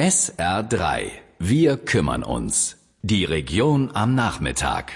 SR3. Wir kümmern uns. Die Region am Nachmittag.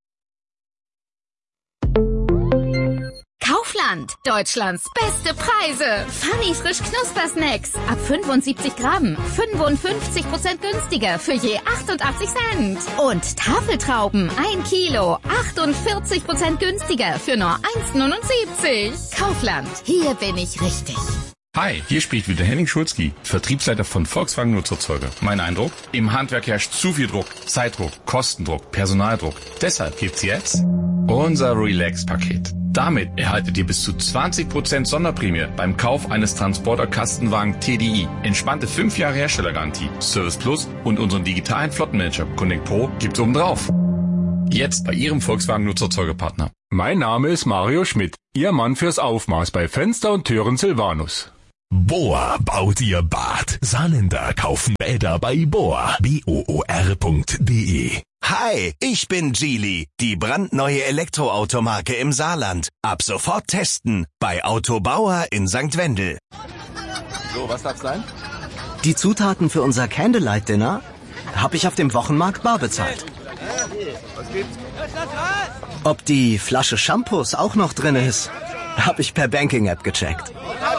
Kaufland. Deutschlands beste Preise. Funny frisch Knuspersnacks. Ab 75 Gramm. 55% günstiger für je 88 Cent. Und Tafeltrauben. 1 Kilo. 48% günstiger für nur 1,79. Kaufland. Hier bin ich richtig. Hi, hier spricht wieder Henning Schulzki, Vertriebsleiter von Volkswagen Nutzerzeuger. Mein Eindruck? Im Handwerk herrscht zu viel Druck, Zeitdruck, Kostendruck, Personaldruck. Deshalb gibt's jetzt unser Relax-Paket. Damit erhaltet ihr bis zu 20% Sonderprämie beim Kauf eines Transporter-Kastenwagen TDI. Entspannte 5 Jahre Herstellergarantie, Service Plus und unseren digitalen Flottenmanager Connect Pro gibt's obendrauf. Jetzt bei Ihrem Volkswagen Nutzerzeugerpartner. Mein Name ist Mario Schmidt, Ihr Mann fürs Aufmaß bei Fenster und Türen Silvanus. Bohr baut Ihr Bad. Saarländer kaufen Bäder bei Bohr. BOOR.de. Hi, ich bin Geely, die brandneue Elektroautomarke im Saarland. Ab sofort testen bei Autobauer in St. Wendel. So, was darf's sein? Die Zutaten für unser Candlelight-Dinner habe ich auf dem Wochenmarkt bar bezahlt. Was gibt's? Ob die Flasche Shampoos auch noch drin ist, habe ich per Banking-App gecheckt.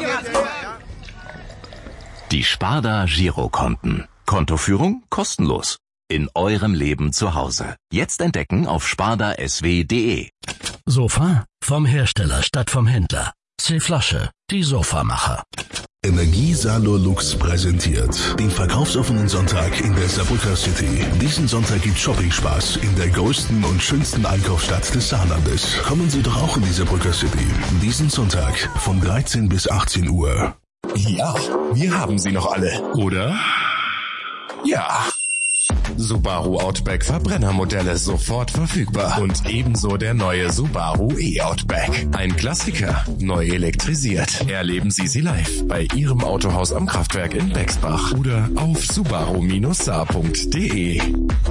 Die Sparda Girokonten. Kontoführung kostenlos. In eurem Leben zu Hause. Jetzt entdecken auf spardasw.de. Sofa vom Hersteller statt vom Händler. C-Flasche, die Sofamacher. Energie Salo Lux präsentiert den verkaufsoffenen Sonntag in der Saarbrücker City. Diesen Sonntag gibt Shopping-Spaß in der größten und schönsten Einkaufsstadt des Saarlandes. Kommen Sie doch auch in die Saarbrücker City. Diesen Sonntag von 13 bis 18 Uhr. Ja, wir haben sie noch alle, oder? Ja. Subaru Outback Verbrennermodelle sofort verfügbar. Und ebenso der neue Subaru E-Outback. Ein Klassiker, neu elektrisiert. Erleben Sie sie live bei Ihrem Autohaus am Kraftwerk in Bexbach oder auf subaru-saar.de.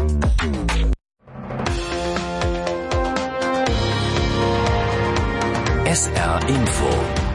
SR Info.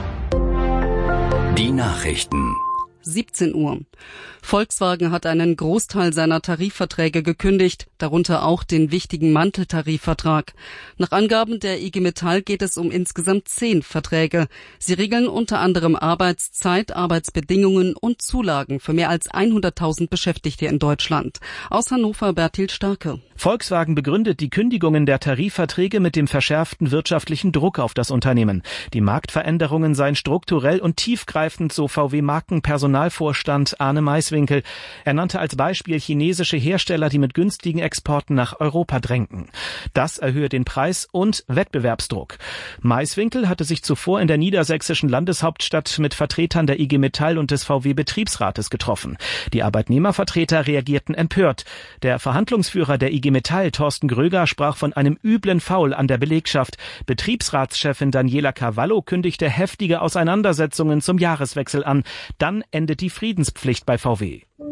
Die Nachrichten. 17 Uhr. Volkswagen hat einen Großteil seiner Tarifverträge gekündigt, darunter auch den wichtigen Manteltarifvertrag. Nach Angaben der IG Metall geht es um insgesamt 10 Verträge. Sie regeln unter anderem Arbeitszeit, Arbeitsbedingungen und Zulagen für mehr als 100.000 Beschäftigte in Deutschland. Aus Hannover Bertil Starke. Volkswagen begründet die Kündigungen der Tarifverträge mit dem verschärften wirtschaftlichen Druck auf das Unternehmen. Die Marktveränderungen seien strukturell und tiefgreifend, so VW-Markenpersonalvorstand Arne Maiswinkel. Er nannte als Beispiel chinesische Hersteller, die mit günstigen Exporten nach Europa drängten. Das erhöhe den Preis und Wettbewerbsdruck. Maiswinkel hatte sich zuvor in der niedersächsischen Landeshauptstadt mit Vertretern der IG Metall und des VW-Betriebsrates getroffen. Die Arbeitnehmervertreter reagierten empört. Der Verhandlungsführer der IG Metall, Thorsten Gröger, sprach von einem üblen Foul an der Belegschaft. Betriebsratschefin Daniela Cavallo kündigte heftige Auseinandersetzungen zum Jahreswechsel an. Dann endet die Friedenspflicht bei VW.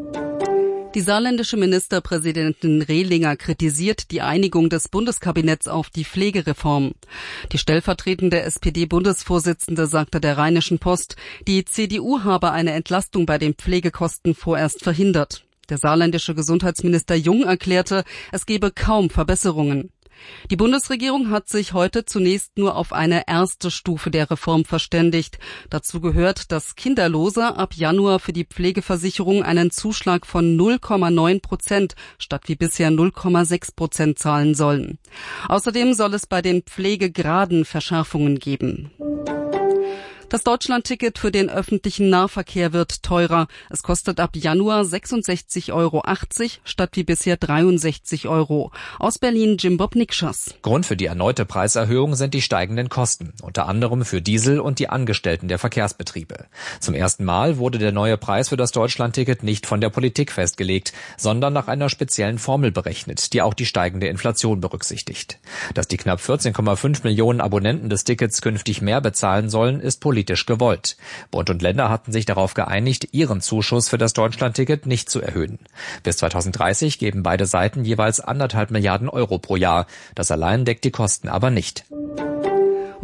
Die saarländische Ministerpräsidentin Rehlinger kritisiert die Einigung des Bundeskabinetts auf die Pflegereform. Die stellvertretende SPD-Bundesvorsitzende sagte der Rheinischen Post, die CDU habe eine Entlastung bei den Pflegekosten vorerst verhindert. Der saarländische Gesundheitsminister Jung erklärte, es gebe kaum Verbesserungen. Die Bundesregierung hat sich heute zunächst nur auf eine erste Stufe der Reform verständigt. Dazu gehört, dass Kinderlose ab Januar für die Pflegeversicherung einen Zuschlag von 0,9% statt wie bisher 0,6% zahlen sollen. Außerdem soll es bei den Pflegegraden Verschärfungen geben. Das Deutschlandticket für den öffentlichen Nahverkehr wird teurer. Es kostet ab Januar 66,80 € statt wie bisher 63 €. Aus Berlin Jim Bob Nikschas. Grund für die erneute Preiserhöhung sind die steigenden Kosten, unter anderem für Diesel und die Angestellten der Verkehrsbetriebe. Zum ersten Mal wurde der neue Preis für das Deutschlandticket nicht von der Politik festgelegt, sondern nach einer speziellen Formel berechnet, die auch die steigende Inflation berücksichtigt. Dass die knapp 14,5 Millionen Abonnenten des Tickets künftig mehr bezahlen sollen, ist politisch gewollt. Bund und Länder hatten sich darauf geeinigt, ihren Zuschuss für das Deutschlandticket nicht zu erhöhen. Bis 2030 geben beide Seiten jeweils 1,5 Milliarden € pro Jahr. Das allein deckt die Kosten aber nicht.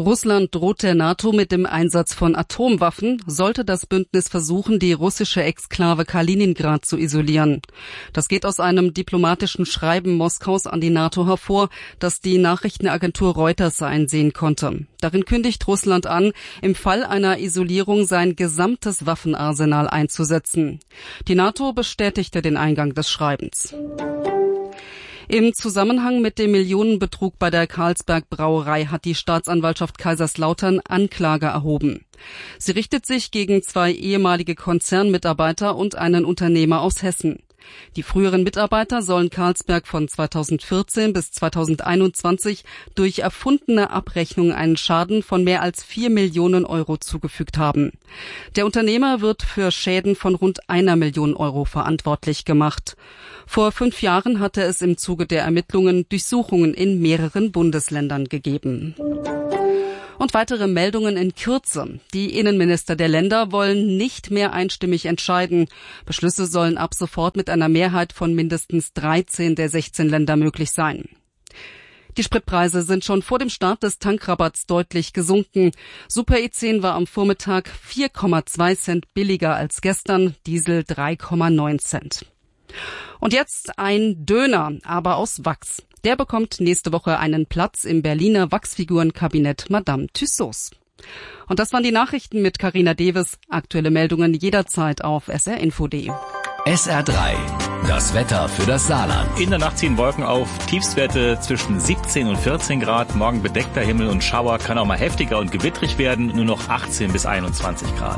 Russland droht der NATO mit dem Einsatz von Atomwaffen, sollte das Bündnis versuchen, die russische Exklave Kaliningrad zu isolieren. Das geht aus einem diplomatischen Schreiben Moskaus an die NATO hervor, das die Nachrichtenagentur Reuters einsehen konnte. Darin kündigt Russland an, im Fall einer Isolierung sein gesamtes Waffenarsenal einzusetzen. Die NATO bestätigte den Eingang des Schreibens. Im Zusammenhang mit dem Millionenbetrug bei der Carlsberg Brauerei hat die Staatsanwaltschaft Kaiserslautern Anklage erhoben. Sie richtet sich gegen 2 ehemalige Konzernmitarbeiter und einen Unternehmer aus Hessen. Die früheren Mitarbeiter sollen Carlsberg von 2014 bis 2021 durch erfundene Abrechnungen einen Schaden von mehr als 4 Millionen Euro zugefügt haben. Der Unternehmer wird für Schäden von rund 1 Million Euro verantwortlich gemacht. Vor 5 Jahren hatte es im Zuge der Ermittlungen Durchsuchungen in mehreren Bundesländern gegeben. Und weitere Meldungen in Kürze. Die Innenminister der Länder wollen nicht mehr einstimmig entscheiden. Beschlüsse sollen ab sofort mit einer Mehrheit von mindestens 13 der 16 Länder möglich sein. Die Spritpreise sind schon vor dem Start des Tankrabatts deutlich gesunken. Super E10 war am Vormittag 4,2 Cent billiger als gestern, Diesel 3,9 Cent. Und jetzt ein Döner, aber aus Wachs. Der bekommt nächste Woche einen Platz im Berliner Wachsfigurenkabinett Madame Tussauds. Und das waren die Nachrichten mit Carina Deves. Aktuelle Meldungen jederzeit auf srinfo.de. SR3, das Wetter für das Saarland. In der Nacht ziehen Wolken auf, Tiefstwerte zwischen 17 und 14 Grad. Morgen bedeckter Himmel und Schauer, kann auch mal heftiger und gewittrig werden, nur noch 18 bis 21 Grad.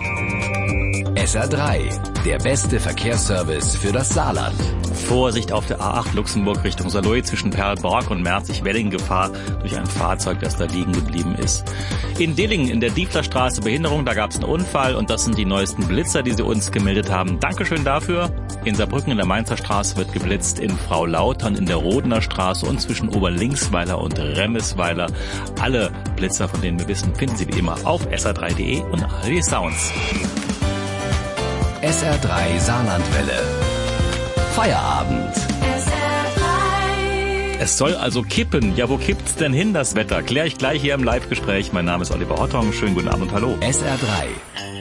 SR3, der beste Verkehrsservice für das Saarland. Vorsicht auf der A8 Luxemburg Richtung Saarlouis zwischen Perlborg und Merzig-Wedding, Gefahr durch ein Fahrzeug, das da liegen geblieben ist. In Dillingen in der Dieflerstraße Behinderung, da gab es einen Unfall und das sind die neuesten Blitzer, die Sie uns gemeldet haben. Dankeschön dafür. In Saarbrücken in der Mainzer Straße wird geblitzt, in Frau-Lautern in der Rodener Straße und zwischen Oberlinksweiler und Remmesweiler. Alle Blitzer, von denen wir wissen, finden Sie wie immer auf sr3.de und ARD Sounds. SR3 Saarlandwelle. Feierabend. Es soll also kippen. Ja, wo kippt's denn hin, das Wetter? Klär ich gleich hier im Live-Gespräch. Mein Name ist Oliver Hottong. Schönen guten Abend und hallo. SR3.